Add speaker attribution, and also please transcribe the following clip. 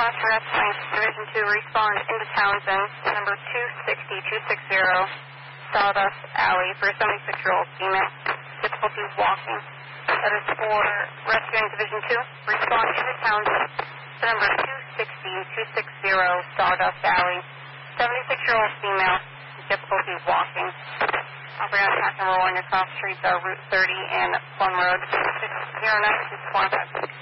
Speaker 1: Dispatch Rescue Division 2, respond into Townsend, number 260 Sawdust Alley, for a 76-year-old female, difficulty walking. That is for Rescuing Division 2, respond into Townsend, number 260 Sawdust Alley, 76-year-old female, difficulty walking. Operator on number 1 across streets are Route 30 and Plum Road, 609 to 456.